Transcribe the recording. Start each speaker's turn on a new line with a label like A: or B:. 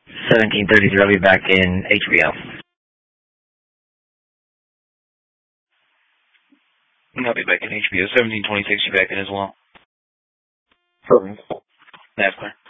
A: 1733, I'll be back in HBO. I'll be back in HBO. 1726, you back in as well?
B: Perfect.
A: That's clear.